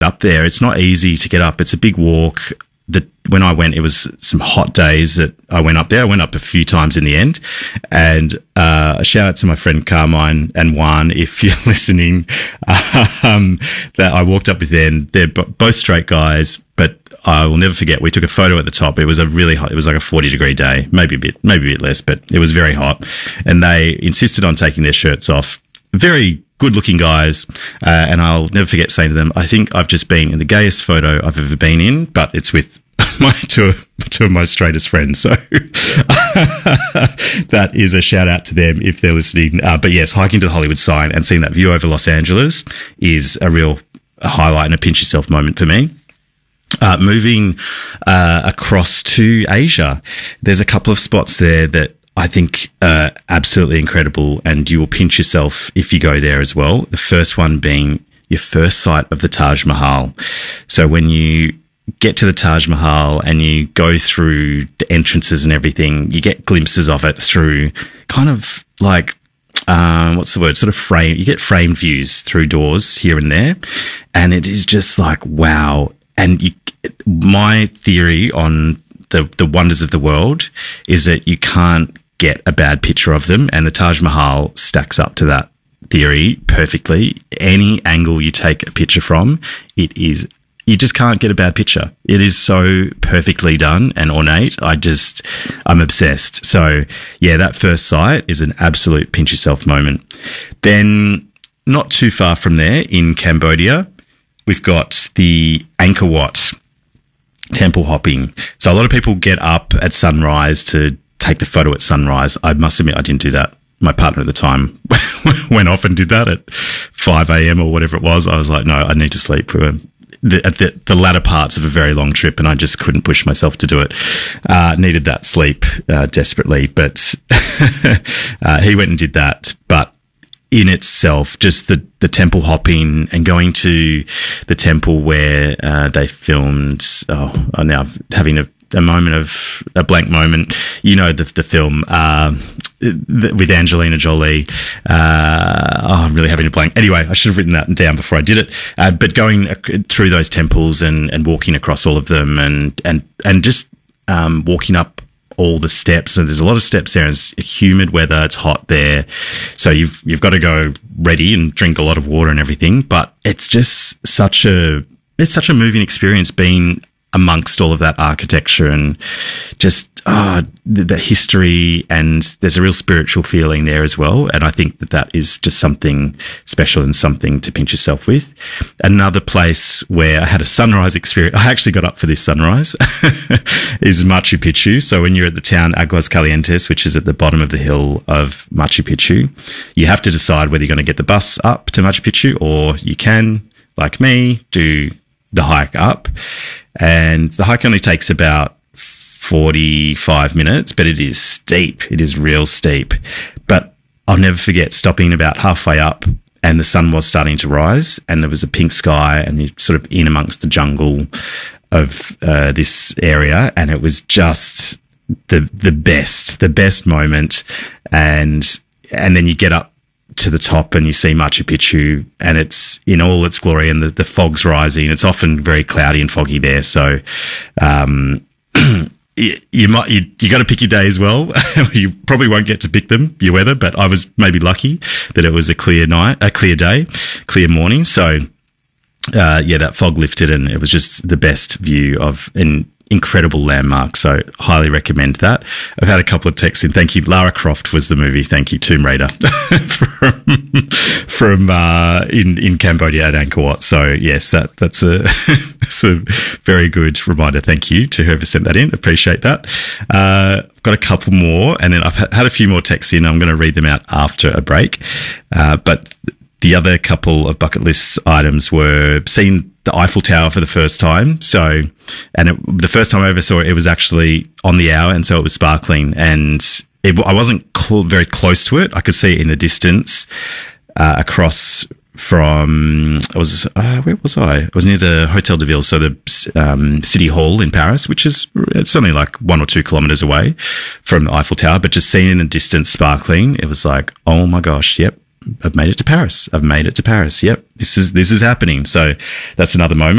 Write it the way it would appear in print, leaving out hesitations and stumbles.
up there. It's not easy to get up. It's a big walk. When I went, it was some hot days that I went up there. I went up a few times in the end. And a shout out to my friend Carmine and Juan, if you're listening, that I walked up with them. They're both straight guys, but I will never forget. We took a photo at the top. It was a really hot. It was like a 40-degree day, maybe a bit less, but it was very hot. And they insisted on taking their shirts off. Very good-looking guys, and I'll never forget saying to them, I think I've just been in the gayest photo I've ever been in, but it's with my two of my straightest friends. So that is a shout out to them if they're listening. But yes, hiking to the Hollywood sign and seeing that view over Los Angeles is a real highlight and a pinch yourself moment for me. Moving across to Asia, there's a couple of spots there that I think absolutely incredible, and you will pinch yourself if you go there as well. The first one being your first sight of the Taj Mahal. So when you get to the Taj Mahal and you go through the entrances and everything, you get glimpses of it through kind of like, what's the word? Sort of frame. You get framed views through doors here and there. And it is just like, wow. And my theory on the wonders of the world is that you can't get a bad picture of them, and the Taj Mahal stacks up to that theory perfectly. Any angle you take a picture from, you just can't get a bad picture. It is so perfectly done and ornate. I'm obsessed. So yeah, that first sight is an absolute pinch yourself moment. Then not too far from there in Cambodia, we've got the Angkor Wat temple hopping. So a lot of people get up at sunrise to take the photo at sunrise. I must admit, I didn't do that. My partner at the time went off and did that at 5 a.m. or whatever it was. I was like, no, I need to sleep. We were at the latter parts of a very long trip, and I just couldn't push myself to do it. Needed that sleep desperately, but he went and did that. But in itself, just the temple hopping and going to the temple where they filmed. I'm now having a moment of a blank moment. You know, the film with Angelina Jolie. I'm really having a blank. Anyway, I should have written that down before I did it. But going through those temples and walking across all of them and just walking up all the steps, and there's a lot of steps there. It's humid weather, it's hot there, so you've got to go ready and drink a lot of water and everything. But it's just such a moving experience being amongst all of that architecture and just the history, and there's a real spiritual feeling there as well. And I think that is just something special and something to pinch yourself with. Another place where I had a sunrise experience, I actually got up for this sunrise, is Machu Picchu. So when you're at the town Aguas Calientes, which is at the bottom of the hill of Machu Picchu, you have to decide whether you're going to get the bus up to Machu Picchu, or you can, like me, do the hike up. And the hike only takes about 45 minutes, but it is steep. It is real steep. But I'll never forget stopping about halfway up, and the sun was starting to rise, and there was a pink sky, and you're sort of in amongst the jungle of this area, and it was just the best moment. And then you get up to the top and you see Machu Picchu, and it's in all its glory, and the fog's rising. It's often very cloudy and foggy there. So, you got to pick your day as well. You probably won't get to pick them, your weather, but I was maybe lucky that it was a clear day, clear morning. So, that fog lifted, and it was just the best view of an incredible landmark. So highly recommend that. I've had a couple of texts in. Thank you. Lara Croft was the movie. Thank you. Tomb Raider from in Cambodia at Angkor Wat. So yes, that's a very good reminder. Thank you to whoever sent that in. Appreciate that. I've got a couple more, and then I've had a few more texts in. I'm going to read them out after a break. But the other couple of bucket list items were seeing the Eiffel Tower for the first time. So, the first time I ever saw it, it was actually on the hour, and so it was sparkling. And I wasn't very close to it. I could see it in the distance across from. Where was I? I was near the Hotel de Ville, so the City Hall in Paris, which is it's only like 1 or 2 kilometers away from the Eiffel Tower. But just seeing it in the distance sparkling, it was like, oh my gosh, yep. I've made it to Paris. I've made it to Paris. Yep. This is happening. So that's another moment.